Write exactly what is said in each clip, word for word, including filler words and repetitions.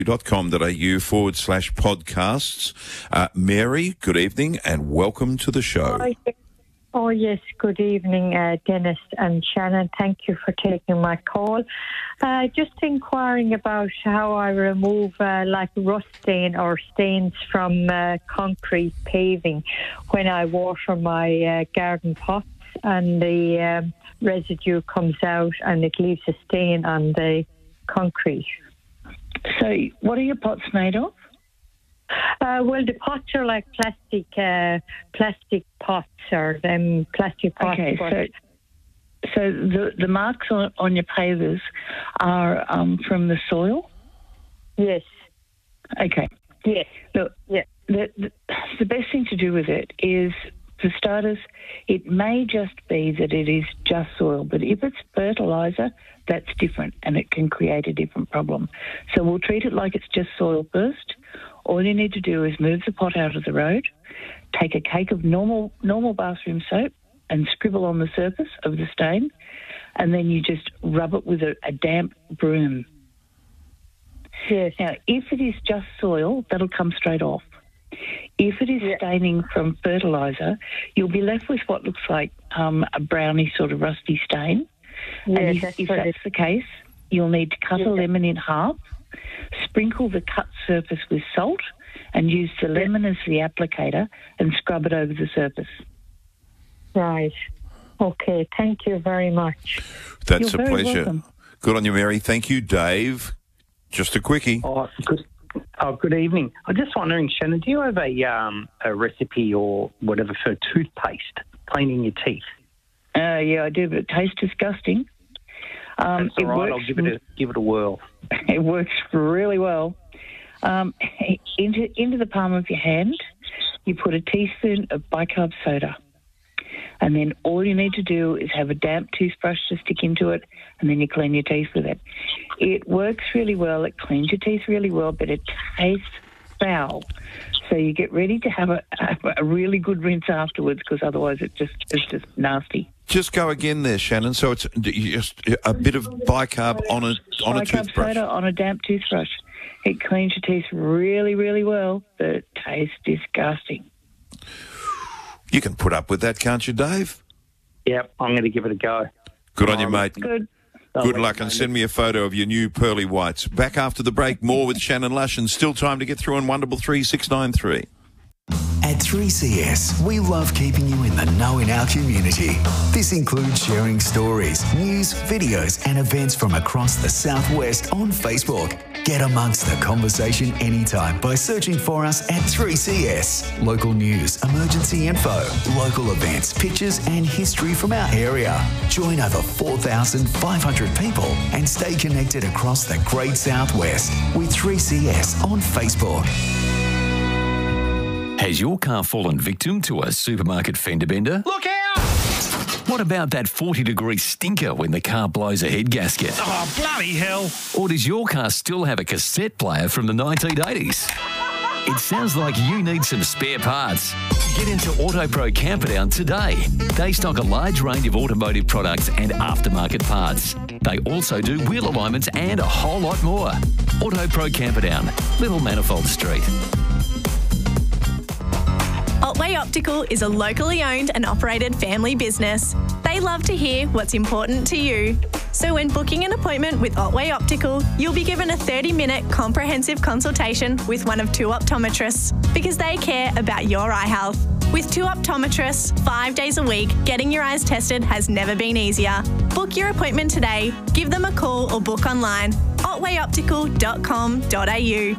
dot com dot a u forward slash podcasts. Uh, Mary, good evening and welcome to the show. Oh, yes, oh, yes. Good evening, uh, Dennis and Shannon. Thank you for taking my call. Uh, just inquiring about how I remove uh, like rust stain or stains from uh, concrete paving when I water my uh, garden pots and the um, residue comes out and it leaves a stain on the concrete. So what are your pots made of? Uh, well, the pots are like plastic uh, plastic pots or them plastic pots. Okay, so, so the, the marks on, on your pavers are um, from the soil? Yes. Okay. Yes. Look, yeah. the, the, the best thing to do with it is, for starters, it may just be that it is just soil, but if it's fertiliser, that's different and it can create a different problem. So we'll treat it like it's just soil first. All you need to do is move the pot out of the road, take a cake of normal normal bathroom soap and scribble on the surface of the stain, and then you just rub it with a, a damp broom. Yes. Now, if it is just soil, that'll come straight off. If it is yeah. staining from fertiliser, you'll be left with what looks like um, a browny sort of rusty stain. Yeah, and if that's, if that's the case, you'll need to cut yeah. a lemon in half, sprinkle the cut surface with salt, and use the lemon as the applicator and scrub it over the surface. Right. Okay, thank you very much. That's You're a very pleasure. welcome. Good on you, Mary. Thank you, Dave. Just a quickie. Oh, good. Oh, good evening. I'm just wondering, Shannon, do you have a um, a recipe or whatever for toothpaste cleaning your teeth? Uh, yeah, I do, but it tastes disgusting. Um, That's all it right. works, I'll give it a give it a whirl. It works really well. Um, into into the palm of your hand, you put a teaspoon of bicarb soda, and then all you need to do is have a damp toothbrush to stick into it, and then you clean your teeth with it. It works really well. It cleans your teeth really well, but it tastes foul. So you get ready to have a, a really good rinse afterwards, because otherwise it just it's just nasty. Just go again there, Shannon. So it's just a bit of bicarb on a on a bicarb toothbrush. soda on a damp toothbrush. It cleans your teeth really, really well, but it tastes disgusting. You can put up with that, can't you, Dave? Yep, I'm going to give it a go. Good on you, Um, mate. Good. Good luck, and send me a photo of your new pearly whites. Back after the break, more with Shannon Lush, and still time to get through on Wonderful three six nine three. At three C S, we love keeping you in the know in our community. This includes sharing stories, news, videos and events from across the Southwest on Facebook. Get amongst the conversation anytime by searching for us at three C S. Local news, emergency info, local events, pictures and history from our area. Join over four thousand five hundred people and stay connected across the Great Southwest with three C S on Facebook. Has your car fallen victim to a supermarket fender bender? Look out! What about that forty degree stinker when the car blows a head gasket? Oh, bloody hell. Or does your car still have a cassette player from the nineteen eighties? It sounds like you need some spare parts. Get into AutoPro Camperdown today. They stock a large range of automotive products and aftermarket parts. They also do wheel alignments and a whole lot more. AutoPro Camperdown, Little Manifold Street. Otway Optical is a locally owned and operated family business. They love to hear what's important to you. So when booking an appointment with Otway Optical, you'll be given a thirty minute comprehensive consultation with one of two optometrists, because they care about your eye health. With two optometrists, five days a week, getting your eyes tested has never been easier. Book your appointment today. Give them a call or book online. otway optical dot com dot a u.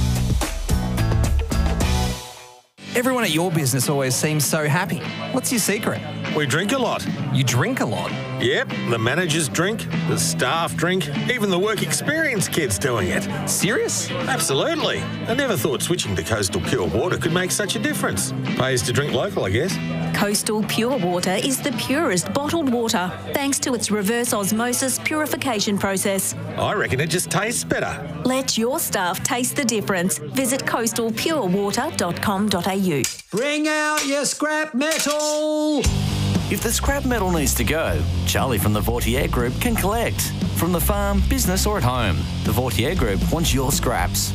Everyone at your business always seems so happy. What's your secret? We drink a lot. You drink a lot? Yep, the managers drink, the staff drink, even the work experience kids doing it. Serious? Absolutely. I never thought switching to Coastal Pure Water could make such a difference. Pays to drink local, I guess. Coastal Pure Water is the purest bottled water, thanks to its reverse osmosis purification process. I reckon it just tastes better. Let your staff taste the difference. Visit coastal pure water dot com dot a u. Bring out your scrap metal! If the scrap metal needs to go, Charlie from the Vautier Group can collect. From the farm, business or at home, the Vautier Group wants your scraps.